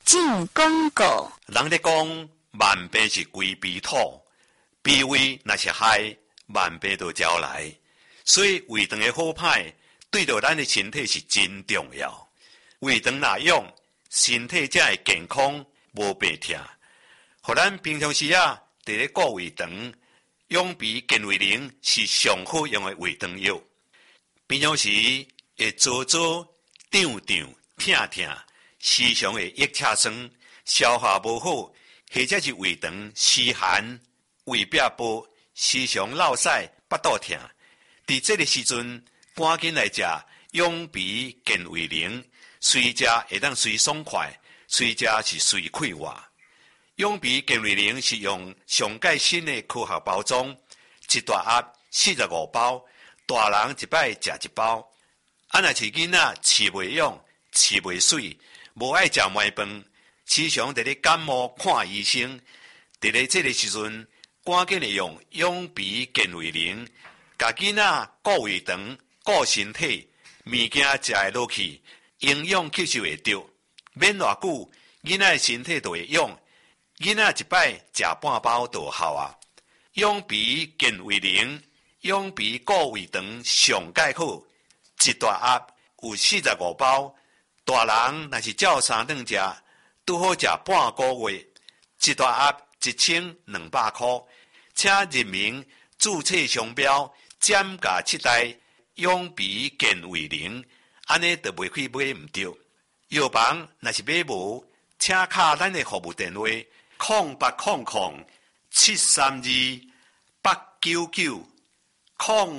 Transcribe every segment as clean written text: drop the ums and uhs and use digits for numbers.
进广告。 人咧讲万病是归脾土，脾胃若是害，万病就招来。所以胃肠的好歹，对着咱的身体是真重要。胃肠若用，身体才会健康，无病痛。互咱平常时啊，伫咧顾胃肠，养脾健胃灵是上好用的胃肠药。平常时会做做、胀胀、痛痛，时常会腋车酸，消化无好，或者是胃肠湿寒、胃壁薄，时常落屎、腹肚痛。伫这个时阵，赶紧来食养脾健胃灵，随食会当随爽快，随食是随快活。养脾健胃灵是用上盖新的科学包装，一大盒45包，大人一摆食一包。若是囡仔饲袂养、饲袂水，无爱食糜饭，时常伫咧感冒看医生，伫咧这个时阵，赶紧的用养脾健胃灵，甲囡仔顾胃肠、顾身体，物件食会落去，营养吸收会着，免偌久，囡仔的身体就会养。囡仔一摆食半包就有效啊！养脾健胃灵，养脾顾胃肠上盖好，一大盒有45包，大人若是照3顿食，拄好食半个月。一大盒1200块，请认明注册商标减价7代养脾健胃灵，安尼就袂去买毋着。药房若是买无，请敲咱的服务电话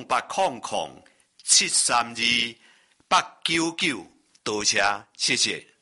0800-732-899，0800-732-899，多谢，谢谢。